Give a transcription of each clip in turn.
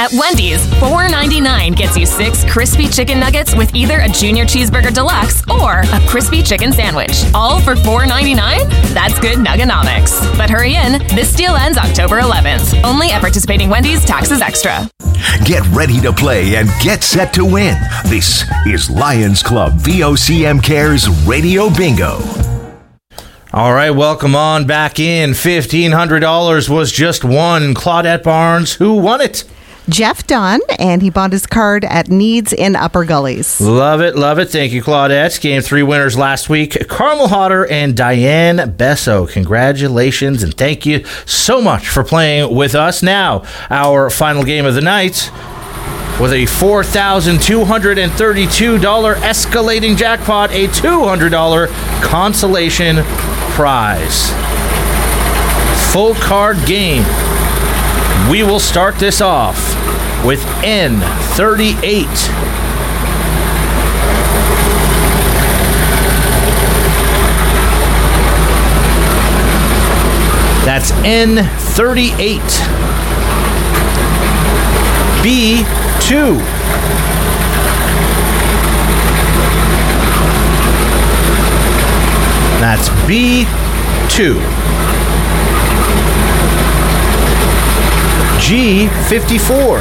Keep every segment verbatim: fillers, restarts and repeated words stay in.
At Wendy's, four ninety-nine gets you six crispy chicken nuggets with either a Junior Cheeseburger Deluxe or a crispy chicken sandwich. All for four ninety-nine? That's good nuggonomics. But hurry in, this deal ends October eleventh. Only at participating Wendy's, taxes extra. Get ready to play and get set to win. This is Lions Club V O C M Cares Radio Bingo. All right, welcome on back in. fifteen hundred dollars was just won. Claudette Barnes, who won it? Jeff Dunn, and he bought his card at Needs in Upper Gullies. Love it, love it. Thank you, Claudette. Game three winners last week, Carmel Hodder and Diane Besso. Congratulations, and thank you so much for playing with us. Now, our final game of the night with a four thousand two hundred thirty-two dollars escalating jackpot, a two hundred dollars consolation prize. Full card game. We will start this off with N thirty-eight. That's N thirty-eight. B two. That's B two. G fifty-four.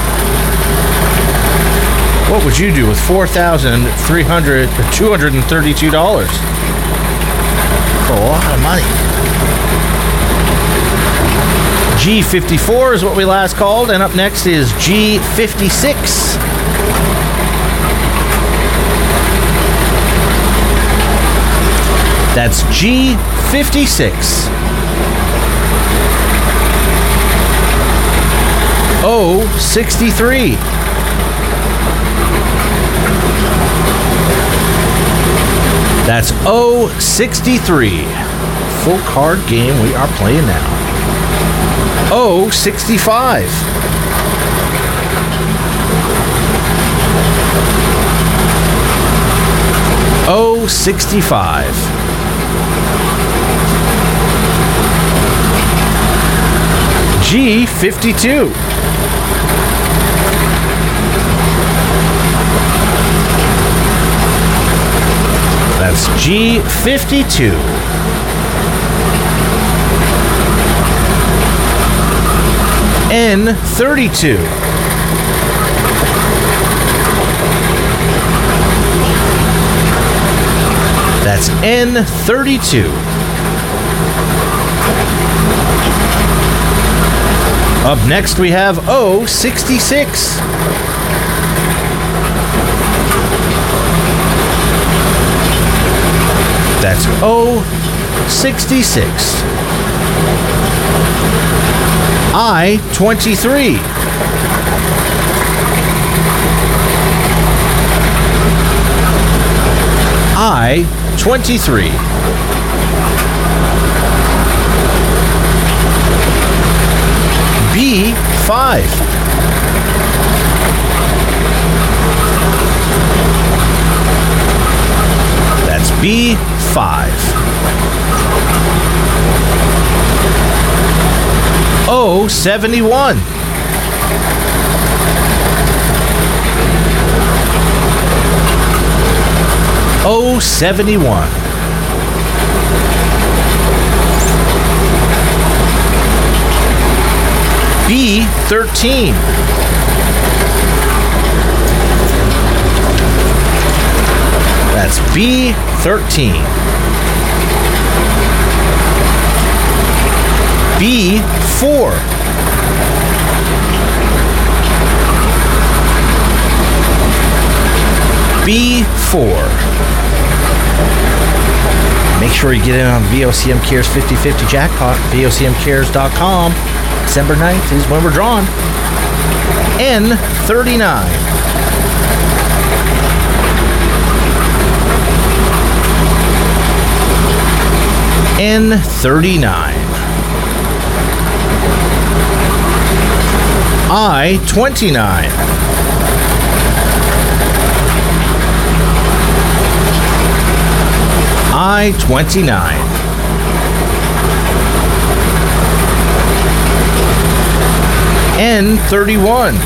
What would you do with four thousand three hundred dollars, two hundred thirty-two dollars? That's a lot of money. G fifty-four is what we last called, and up next is G fifty-six. That's G fifty-six. O sixty-three. That's O sixty-three. Full card game we are playing now. O sixty-five. O sixty-five. G fifty-two. That's G fifty-two. N thirty-two. That's N thirty-two. Up next we have O sixty-six. That's O sixty-six. I twenty-three. I twenty-three. B five. That's B five. O seventy-one. O seventy-one. B thirteen. That's B thirteen. B four. B four. Make sure you get in on V O C M Cares fifty fifty jackpot, V O C M cares dot com. December ninth is when we're drawn. N thirty-nine. N thirty-nine. I twenty-nine. I twenty-nine. N thirty-one.